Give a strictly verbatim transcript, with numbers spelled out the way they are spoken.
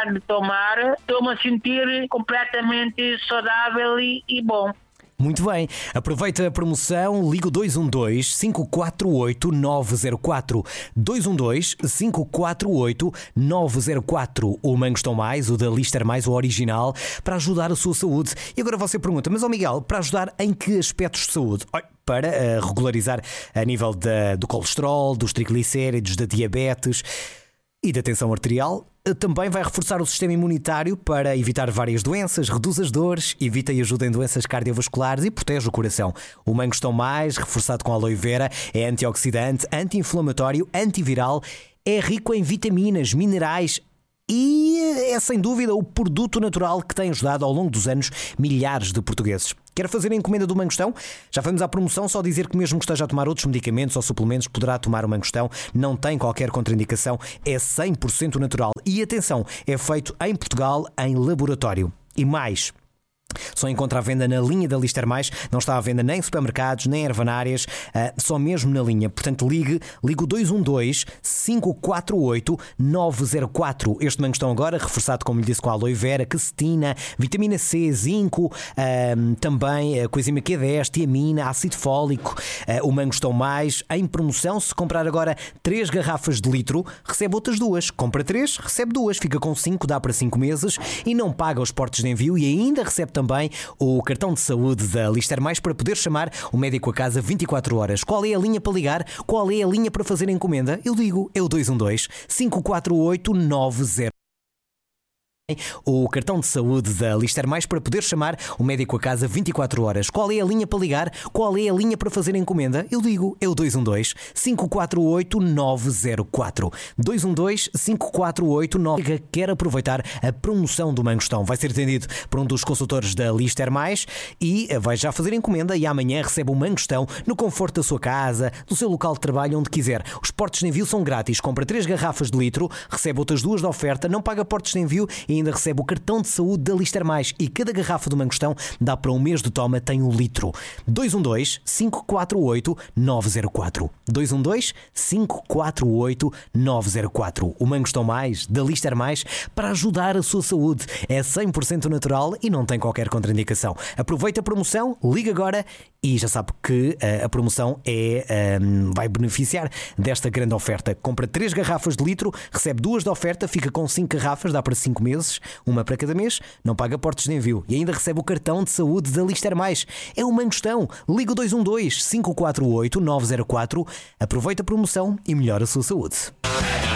parar de tomar, estou-me a sentir completamente saudável e, e bom. Muito bem, aproveita a promoção, liga o dois um dois, cinco quatro oito, nove zero quatro, dois um dois, cinco quatro oito, nove zero quatro, o Mangostão Mais, o da Lister Mais, o original, para ajudar a sua saúde. E agora você pergunta, mas ó Miguel, para ajudar em que aspectos de saúde? Para uh, regularizar a nível da, do colesterol, dos triglicéridos, da diabetes e da tensão arterial. Também vai reforçar o sistema imunitário para evitar várias doenças, reduz as dores, evita e ajuda em doenças cardiovasculares e protege o coração. O Mangostão Mais, reforçado com aloe vera, é antioxidante, anti-inflamatório, antiviral, é rico em vitaminas, minerais e é sem dúvida o produto natural que tem ajudado ao longo dos anos milhares de portugueses. Quer fazer a encomenda do Mangostão? Já vamos à promoção, só dizer que mesmo que esteja a tomar outros medicamentos ou suplementos, poderá tomar o Mangostão, não tem qualquer contraindicação, é cem por cento natural. E atenção, é feito em Portugal, em laboratório. E mais, só encontra a venda na linha da Lister Mais, não está à venda nem em supermercados, nem em ervanárias, uh, só mesmo na linha. Portanto, ligue, ligue o dois um dois, cinco quatro oito, nove zero quatro. Este Mangostão agora, reforçado, como lhe disse, com aloe vera, quercetina, vitamina C, zinco, uh, também uh, coenzima Q dez, tiamina, ácido fólico. Uh, o Mangostão Mais, em promoção, se comprar agora três garrafas de litro, recebe outras duas. Compra três, recebe duas, fica com cinco, dá para cinco meses e não paga os portos de envio e ainda recebe também o cartão de saúde da Lister Mais para poder chamar o médico a casa vinte e quatro horas. Qual é a linha para ligar? Qual é a linha para fazer a encomenda? Eu digo, é o dois um dois, cinco quatro oito, nove zero. O cartão de saúde da Lister Mais para poder chamar o médico a casa vinte e quatro horas. Qual é a linha para ligar? Qual é a linha para fazer a encomenda? Eu digo, é o dois um dois, cinco quatro oito, nove zero quatro. dois um dois, cinco quatro oito, nove zero quatro. Quer aproveitar a promoção do Mangostão? Vai ser atendido por um dos consultores da Lister Mais e vai já fazer a encomenda e amanhã recebe um Mangostão no conforto da sua casa, do seu local de trabalho, onde quiser. Os portos de envio são grátis. Compra três garrafas de litro, recebe outras duas de oferta, não paga portos de envio e ainda recebe o cartão de saúde da Lister Mais e cada garrafa do Mangostão dá para um mês de toma, tem um litro. dois um dois, cinco quatro oito, nove zero quatro. dois um dois, cinco quatro oito, nove zero quatro. O Mangostão Mais, da Lister Mais, para ajudar a sua saúde. É cem por cento natural e não tem qualquer contraindicação. Aproveita a promoção, liga agora e já sabe que uh, a promoção é, um, vai beneficiar desta grande oferta. Compra três garrafas de litro, recebe duas de oferta, fica com cinco garrafas, dá para cinco meses, uma para cada mês, não paga portos de envio e ainda recebe o cartão de saúde da Lister Mais. É o Mangostão. Liga o dois um dois, cinco quatro oito, nove zero quatro. Aproveita a promoção e melhora a sua saúde.